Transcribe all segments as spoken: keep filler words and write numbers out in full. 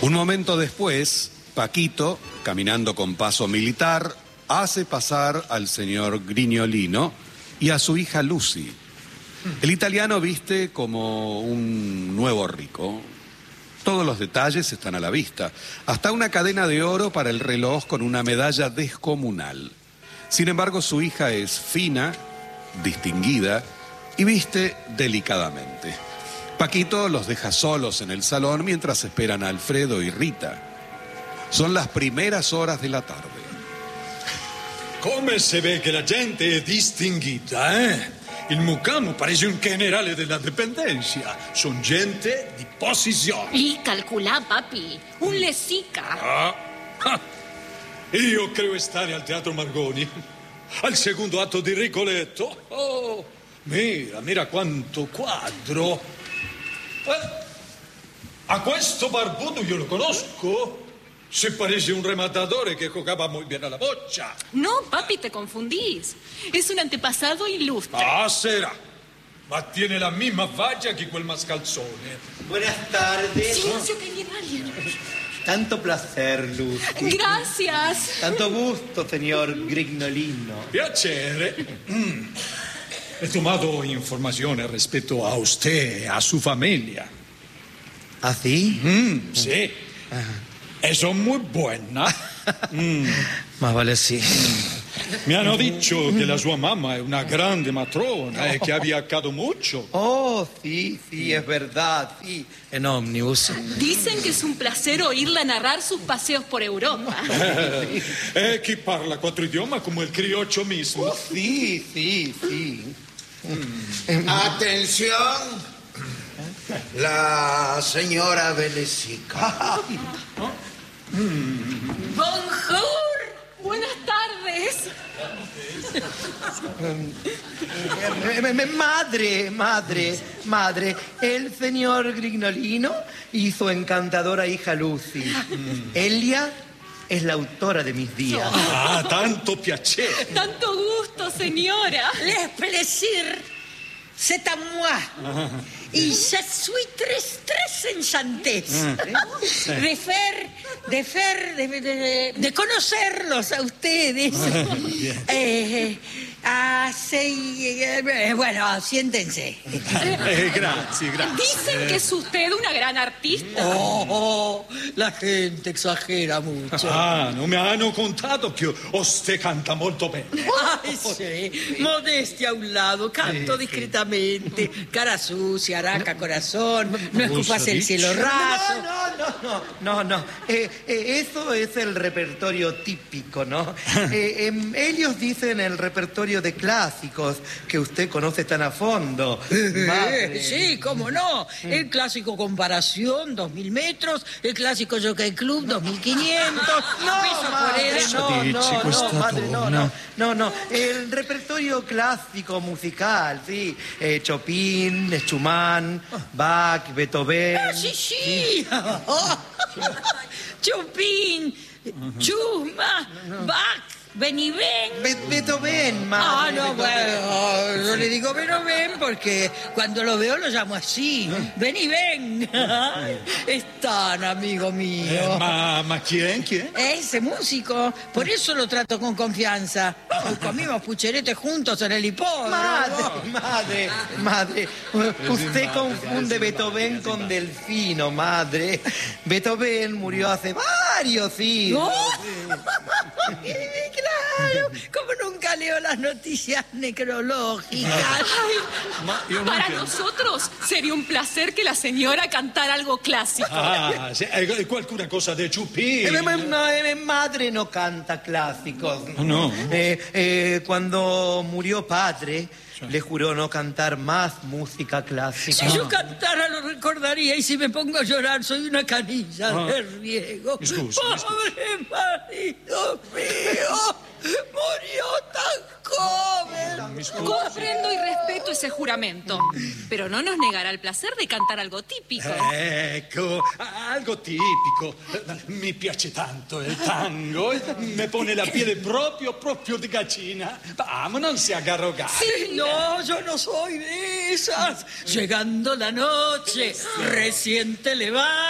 Un momento después, Paquito, caminando con paso militar, hace pasar al señor Grignolino y a su hija Lucy. El italiano viste como un nuevo rico. Todos los detalles están a la vista, hasta una cadena de oro para el reloj con una medalla descomunal. Sin embargo, su hija es fina, distinguida y viste delicadamente. Paquito los deja solos en el salón mientras esperan a Alfredo y Rita. Son las primeras horas de la tarde. Come se ve che la gente è distinguita, eh? Il Mucamo parece un generale della dipendenza. Son gente di posizione. Y calculá, papi, un lesica. Ah, ah. Io credo stare al Teatro Margoni, al secondo atto di Rigoletto. Oh, mira, mira quanto quadro. Eh, a questo barbudo io lo conosco. Se parece un rematador que jugaba muy bien a la bocha. No, papi, te confundís. Es un antepasado ilustre. Ah, será. Ma tiene la misma valla que quel mascalzone. Buenas tardes. Silencio, que viene alguien. Tanto placer, Lucy. Gracias. Tanto gusto, señor Grignolino. Piacere. Mm. He tomado informaciones respecto a usted, a su familia. ¿Ah, sí? Mm, sí. Ajá. E son muy buenas. Mm. Más vale sí. Mi hanno dicho che la sua mamma è una grande matrona e che ha viajado mucho. Oh, sí, sí, es verdad, sí. En ómnibus. Dicen que es un placer oírla narrar sus paseos por Europa. E chi parla quattro idiomi come il crioccio mismo. Oh, sí, sí, sí. Mm. Atención. La señora Belesica. Bonjour. Buenas tardes. Madre, madre, madre, el señor Grignolino y su encantadora hija Lucy. Elia es la autora de mis días. Ah, tanto piacere. Tanto gusto, señora. Les plaisir, c'est à moi. Y je suis très, très enchantée. De fer, de fer, de, de, de conocerlos a ustedes. eh, así, eh, bueno, siéntense. Eh, grazie, grazie. Dicen que es usted una gran artista. Oh, oh, la gente exagera mucho. Ah, non mi hanno contato che usted canta molto bene. Ay, sí. Modestia a un lado, canto discretamente, cara sucia, araca, corazón, no escupas el cielo raso. No, no, no, no, no. Eh, eh, eso es el repertorio típico, ¿no? Eh, eh, ellos dicen el repertorio de clásicos que usted conoce tan a fondo. Eh, sí, cómo no. El clásico Comparación, dos mil metros, el clásico Jockey Club, dos mil quinientos. No, Peso madre, por no, Dici, no, no, questa madre, no, donna. no, no, no. El repertorio clásico musical, sí. Eh, Chopin, Schumann, Bach, Beethoven. Ah, sí, sí. Chopin, Schumann, Bach, ven y ven. Be Beethoven, Ah, madre. no, Beethoven. bueno, yo le digo ven o ven porque cuando lo veo lo llamo así. Ven y ven. Es tan amigo mío. Eh, ma, ma chi è? Chi è? Ese músico, por eso lo trato con confianza. Hoy comimos pucherete juntos en el hipódromo. Madre, madre, madre, usted confunde Beethoven con Delfino, madre. Beethoven murió hace varios siglos. ¡Oh! Claro, como nunca leo las noticias necrológicas. Ay, Ma io non para credo. nosotros sería un placer que la señora cantara algo clásico. Ah, sì, eh, qualcuna cosa di Chupin. Eh, ma- ma- eh, madre no canta clásicos. No. Eh, eh, cuando murió padre, le juró no cantar más música clásica. Si yo cantara lo recordaría y si me pongo a llorar soy una canilla Ah. de riego. Scusi, Pobre marido mío, murió tan joven. Comprendo y respeto ese juramento, pero no nos negará el placer de cantar algo típico. Ecco, algo tipico. Mi piace tanto il tango. Mi pone la piel proprio, proprio di gallina. Vamos, non si arrogare. Sí, no, yo no soy de esas. Llegando la noche, recién te levantas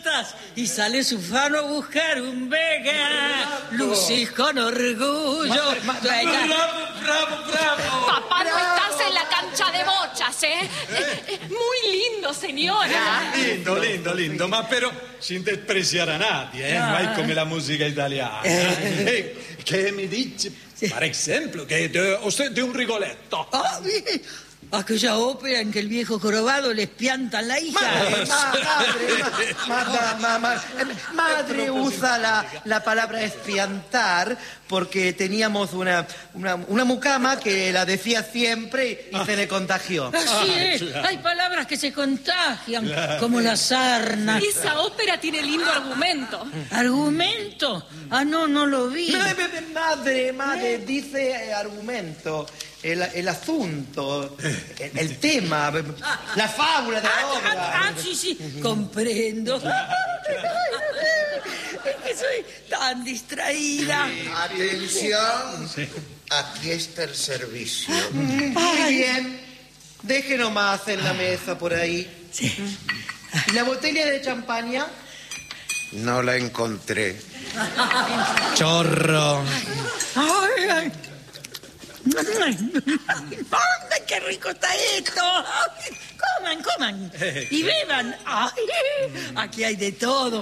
puertas y sale su fano a buscar un Vega. Lucy con orgullo. Bravo, bravo, bravo. Papá, no estás en la cancha de bochas, ¿eh? ¿Eh? Muy lindo, señora. Lindo, lindo, lindo, ma però sin despreciare a nadie, eh? No è come la musica italiana. Eh, che mi dice, Sì. per esempio, che de, usted de un Rigoletto. Ah, bien. Aquella ópera en que el viejo jorobado les piantan la hija. Madre, ma- madre, ma- ma- ma- ma- eh, madre usa la, la palabra espiantar porque teníamos una, una, una mucama que la decía siempre y se le contagió. Así es, hay palabras que se contagian, como la sarna. Esa ópera tiene lindo argumento. ¿Argumento? Ah, no, no lo vi. Ma- ma- Madre, madre, dice eh, argumento, el, el asunto, el, el tema, la fábula de la Ah, ah, obra. ah, sí, sí, comprendo. Es que soy tan distraída. Atención. Aquí está el servicio. Muy bien, deje nomás en la mesa por ahí. Sí. ¿Y la botella de champaña? No la encontré. Chorro. Ay, ay. ¡Ay, qué rico está esto! Ay, coman, coman. Y beban. Ay, aquí hay de todo.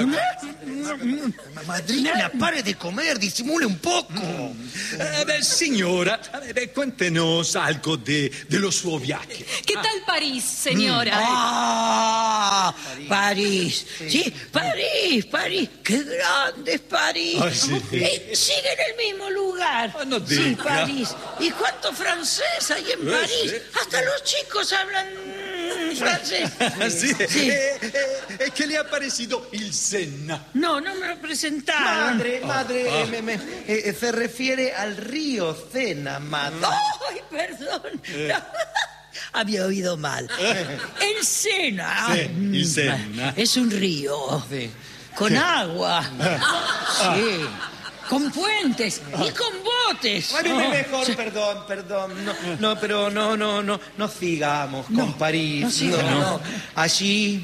Madrina, pare de comer, disimule un poco. Eh, beh, signora, eh, beh, cuéntenos algo de, de lo suo viaje. ¿Qué tal París, señora? ¡Ah! París. Sí, París, París. ¡Qué grande es París! Ah, sí. Eh, sigue en el mismo lugar. Ah, no Sí, diga. París. ¿Y cuánto francés hay en Eh, París? sí. Hasta los chicos hablan mm, francés. Sì. Sí. Eh, eh, eh, che le ha parecido il Senna? No, no me lo presentaron. Madre, madre, me- me- eh, se refiere al río Sena, madre. ¡Ay, perdón! Había oído mal. El Sena. Sí, el Mm, Sena. Es un río. Sí. Con agua. Sí. Con puentes y con botes. Bueno, Oh, mejor, sí. perdón, perdón. No, no, pero no, no, no, no sigamos con No, París. no siga, no, no. Allí,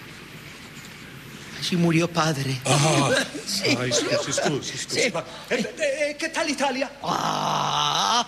allí murió padre. Sí. Ai, scusi, scusi, scusi. Sì. Ma, eh, eh, che tal l'Italia? Ah,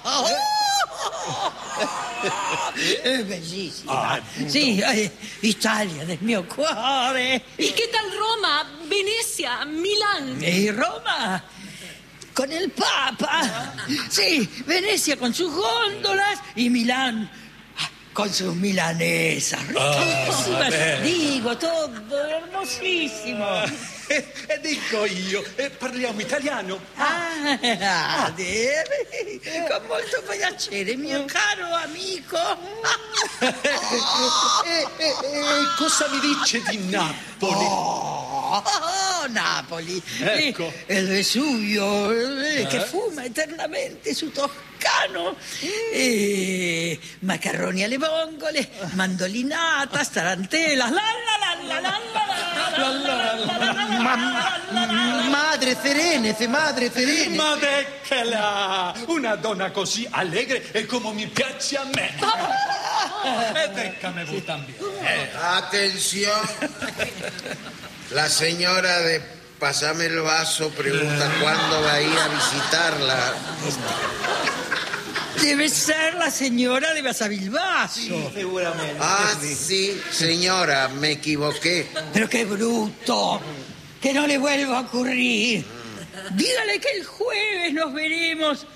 es bellísima. Ah, Sí, ay, Italia del mio cuore. ¿Y qué tal Roma, Venecia, Milán? Y Roma con el Papa. Sí, Venecia con sus góndolas y Milán con sus milanesas. Riquísimas. beh. Digo, todo hermosísimo. Eh, eh, dico io, eh, parliamo italiano. Ah, deve. Con molto piacere, mio caro amico. Eh, eh, eh, cosa mi dice di Napoli? Oh, oh, Napoli. Ecco. Eh, El Vesuvio, eh, che fuma eternamente su Toscano. Eh, macarroni alle vongole, mandolinatas, tarantelas. La, la, la, la, la, la, la, la, la, la, la. Ma- madre Serenese, madre Serenese. Ma eccola! Una donna così allegre e come mi piace a me. E beccame voi también. Atención. La señora de Pásame el vaso pregunta cuándo va a ir a visitarla. Debe ser la señora de Basavilbaso. Seguramente. Ah, sí, señora, me equivoqué. Pero qué bruto. Que no le vuelva a ocurrir. Dígale que el jueves nos veremos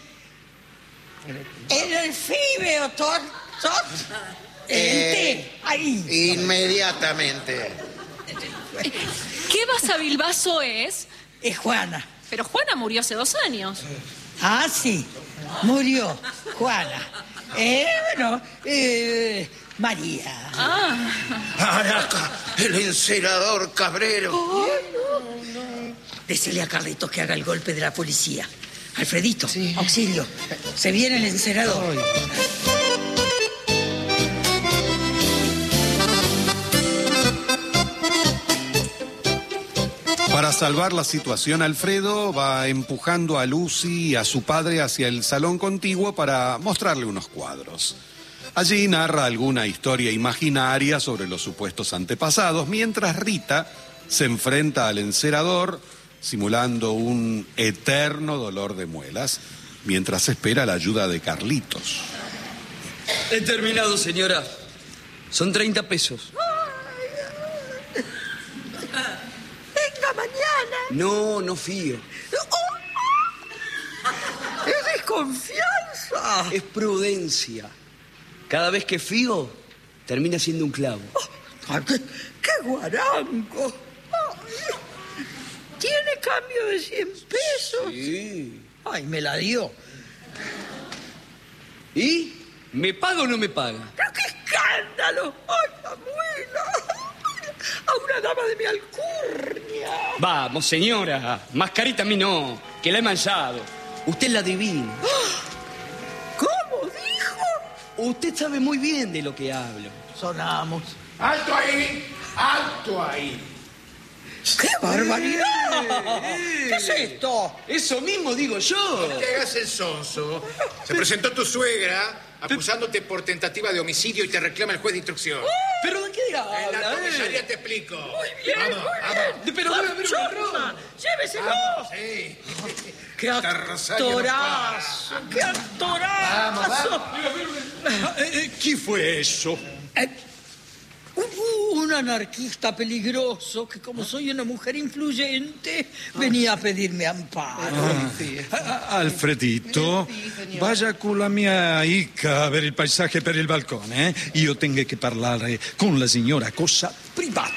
en el Fibeo, Tot, Tot, en Eh, té, ahí. Inmediatamente. ¿Qué Basavilbaso es? Es Juana. Pero Juana murió hace dos años. Ah, sí. Murió Juana. Eh, bueno, eh, María. Ah, Araca, el encerador Cabrero. Decile a Carlitos que haga el golpe de la policía. Alfredito, auxilio. Se viene el encerador. Para salvar la situación, Alfredo va empujando a Lucy y a su padre hacia el salón contiguo para mostrarle unos cuadros. Allí narra alguna historia imaginaria sobre los supuestos antepasados, mientras Rita Se enfrenta al encerador, simulando un eterno dolor de muelas, mientras espera la ayuda de Carlitos. He terminado, señora. Son treinta pesos. Venga mañana. No, no fío. Es desconfianza. Es prudencia. Cada vez que fío, termina siendo un clavo. Ay, ¡Qué, qué guarango! Ay, ¿tiene cambio de cien pesos? Sí. Ay, me la dio. ¿Y? ¿Me paga o no me paga? ¡Pero qué escándalo! ¡Ay, abuela! A una dama de mi alcurnia. Vamos, señora. Mascarita a mí no, que la he manchado. Usted es la divina. ¿Cómo dijo? Usted sabe muy bien de lo que hablo. Sonamos. ¡Alto ahí! ¡Alto ahí! ¡Qué barbaridad! ¿Qué es esto? Eso mismo digo yo. No te hagas el sonso. Se presentó tu suegra acusándote por tentativa de homicidio y te reclama el juez de instrucción. ¿Pero de qué En la habla? comisaría eh? te explico. Muy bien, Vamos, muy vamos. bien. Pero debe haber un error. ¡Lléveselo! Vamos, sí. ¡Qué Esta Rosario no actorazo! ¡Qué actorazo! Ah, eh, eh, ¿Chi fue eso? Eh, hubo un anarquista peligroso que, como soy una mujer influyente, venía a pedirme amparo. Ah, Alfredito, vaya con la mia amica a ver il paesaggio per il balcone, eh? Io tengo che parlare con la signora, cosa privata.